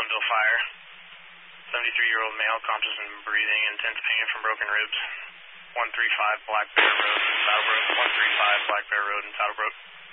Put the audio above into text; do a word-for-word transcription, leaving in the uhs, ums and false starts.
Glenville Fire. seventy-three-year-old male, conscious and breathing, intense pain from broken ribs. one three five Black Bear Road in Saddlebrook. one three five Black Bear Road in Saddlebrook.